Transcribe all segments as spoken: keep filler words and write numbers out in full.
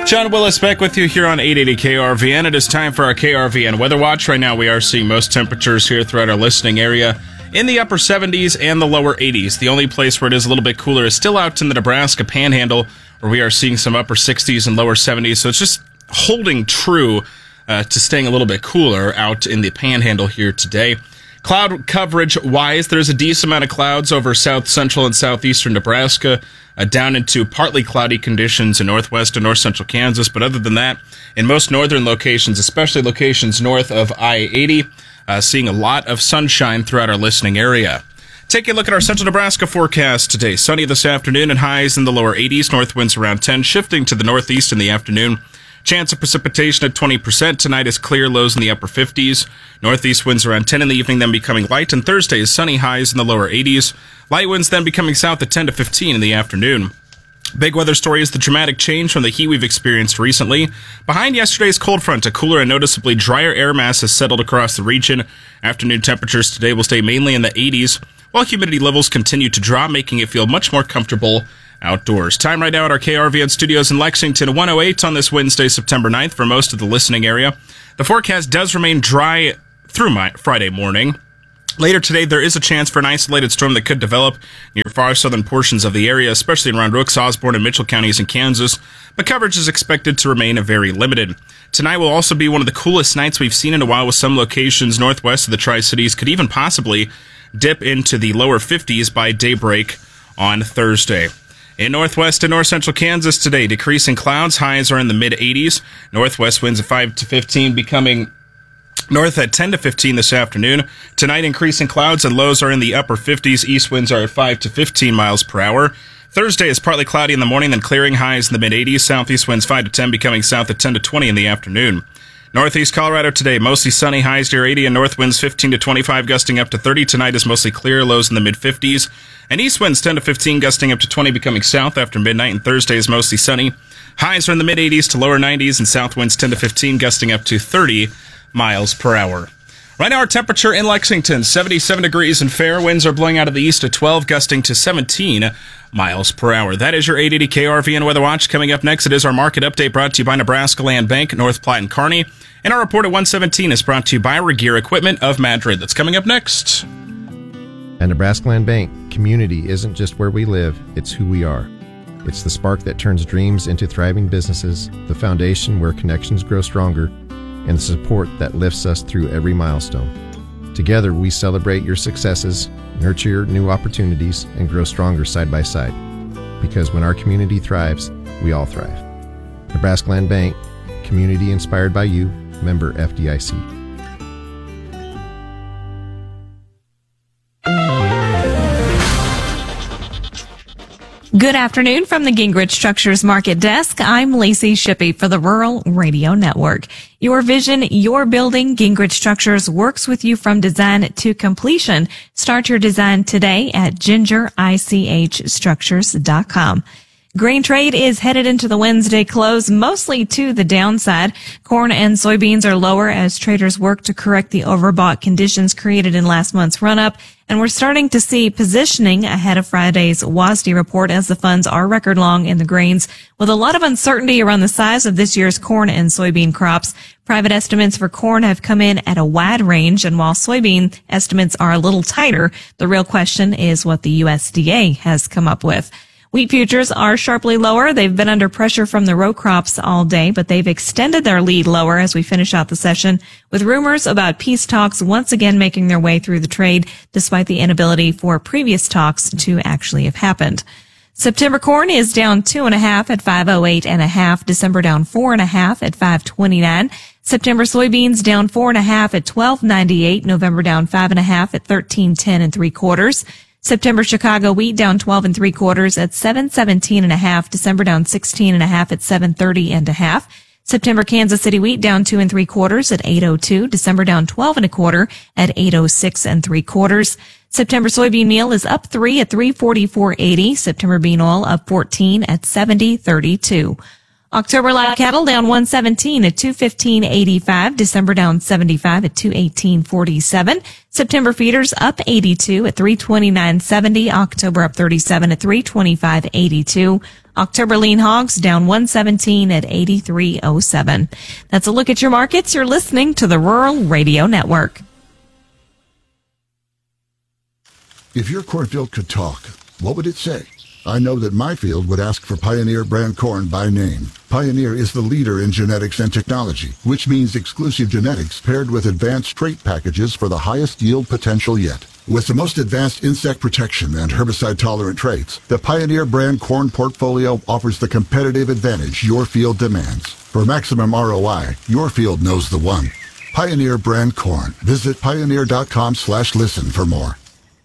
John Willis back with you here on eight eighty K R V N. It is time for our K R V N Weather Watch. Right now we are seeing most temperatures here throughout our listening area in the upper seventies and the lower eighties. The only place where it is a little bit cooler is still out in the Nebraska Panhandle, where we are seeing some upper sixties and lower seventies. So it's just holding true uh, to staying a little bit cooler out in the Panhandle here today. Cloud coverage-wise, there's a decent amount of clouds over south central and southeastern Nebraska, uh, down into partly cloudy conditions in northwest and north central Kansas. But other than that, in most northern locations, especially locations north of I eighty, uh, seeing a lot of sunshine throughout our listening area. Take a look at our central Nebraska forecast today. Sunny this afternoon and highs in the lower eighties. North winds around ten, shifting to the northeast in the afternoon. Chance of precipitation at twenty percent. Tonight is clear, lows in the upper fifties. Northeast winds around ten in the evening, then becoming light. And Thursday is sunny, highs in the lower eighties. Light winds then becoming south at ten to fifteen in the afternoon. Big weather story is the dramatic change from the heat we've experienced recently. Behind yesterday's cold front, a cooler and noticeably drier air mass has settled across the region. Afternoon temperatures today will stay mainly in the eighties, while humidity levels continue to drop, making it feel much more comfortable outdoors. Time right now at our K R V N studios in Lexington, one oh eight on this Wednesday, September ninth for most of the listening area. The forecast does remain dry through my Friday morning. Later today, there is a chance for an isolated storm that could develop near far southern portions of the area, especially around Rooks, Osborne, and Mitchell counties in Kansas, but coverage is expected to remain very limited. Tonight will also be one of the coolest nights we've seen in a while, with some locations northwest of the Tri-Cities could even possibly dip into the lower fifties by daybreak on Thursday. In northwest and north central Kansas today, decreasing clouds, highs are in the mid eighties. Northwest winds at five to fifteen, becoming north at ten to fifteen this afternoon. Tonight, increasing clouds and lows are in the upper fifties. East winds are at five to fifteen miles per hour. Thursday is partly cloudy in the morning, then clearing, highs in the mid eighties. Southeast winds five to ten, becoming south at ten to twenty in the afternoon. Northeast Colorado today, mostly sunny, highs near eighty, and north winds fifteen to twenty-five, gusting up to thirty. Tonight is mostly clear, lows in the mid fifties. And east winds ten to fifteen, gusting up to twenty, becoming south after midnight. And Thursday is mostly sunny. Highs are in the mid eighties to lower nineties, and south winds ten to fifteen, gusting up to thirty miles per hour. Right now, our temperature in Lexington, seventy-seven degrees and fair. Winds are blowing out of the east at twelve, gusting to seventeen miles per hour. That is your eight eighty K R V N Weather Watch. Coming up next, it is our market update brought to you by Nebraska Land Bank, North Platte and Kearney. And our report at one seventeen is brought to you by Regear Equipment of Madrid. That's coming up next. At Nebraska Land Bank, community isn't just where we live, it's who we are. It's the spark that turns dreams into thriving businesses, the foundation where connections grow stronger, and the support that lifts us through every milestone. Together, we celebrate your successes, nurture your new opportunities, and grow stronger side by side. Because when our community thrives, we all thrive. Nebraska Land Bank, community inspired by you, member F D I C. Good afternoon from the Gingrich Structures Market Desk. I'm Lacey Shippey for the Rural Radio Network. Your vision, your building, Gingrich Structures works with you from design to completion. Start your design today at ginger ich structures dot com. Grain trade is headed into the Wednesday close, mostly to the downside. Corn and soybeans are lower as traders work to correct the overbought conditions created in last month's run-up. And we're starting to see positioning ahead of Friday's W A S D report as the funds are record long in the grains, with a lot of uncertainty around the size of this year's corn and soybean crops. Private estimates for corn have come in at a wide range, and while soybean estimates are a little tighter, the real question is what the U S D A has come up with. Wheat futures are sharply lower. They've been under pressure from the row crops all day, but they've extended their lead lower as we finish out the session, with rumors about peace talks once again making their way through the trade, despite the inability for previous talks to actually have happened. September corn is down two and a half at five oh eight and a half. December down four and a half at five twenty-nine. September soybeans down four and a half at twelve ninety-eight. November down five and a half at thirteen ten and three quarters. September Chicago wheat down twelve and three quarters at seven seventeen and a half. December down sixteen and a half at seven thirty and a half. September Kansas City wheat down two and three quarters at eight oh two. December down twelve and a quarter at eight oh six and three quarters. September soybean meal is up three at three forty-four eighty. September bean oil up fourteen at seventy thirty-two. October live cattle down one seventeen at two fifteen eighty-five. December down seventy-five at two eighteen forty-seven. September feeders up eighty-two at three twenty-nine seventy. October up thirty-seven at three twenty-five eighty-two. October lean hogs down one seventeen at eighty-three oh seven. That's a look at your markets. You're listening to the Rural Radio Network. If your cornfield could talk, what would it say? I know that my field would ask for Pioneer brand corn by name. Pioneer is the leader in genetics and technology, which means exclusive genetics paired with advanced trait packages for the highest yield potential yet. With the most advanced insect protection and herbicide-tolerant traits, the Pioneer brand corn portfolio offers the competitive advantage your field demands. For maximum R O I, your field knows the one. Pioneer brand corn. Visit pioneer.com slash listen for more.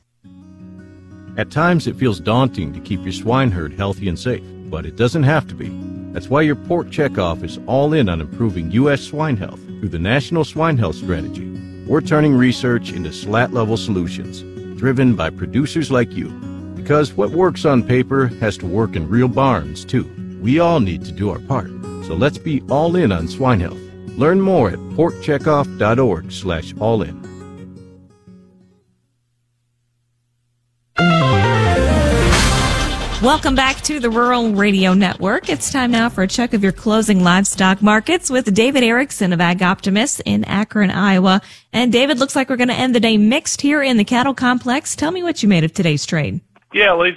At times, it feels daunting to keep your swine herd healthy and safe, but it doesn't have to be. That's why your Pork Checkoff is all in on improving U S swine health through the National Swine Health Strategy. We're turning research into slat-level solutions, driven by producers like you. Because what works on paper has to work in real barns, too. We all need to do our part. So let's be all in on swine health. Learn more at porkcheckoff.org slash all in. Welcome back to the Rural Radio Network. It's time now for a check of your closing livestock markets with David Erickson of Ag Optimist in Akron, Iowa. And David, looks like we're going to end the day mixed here in the cattle complex. Tell me what you made of today's trade. Yeah, Lisa,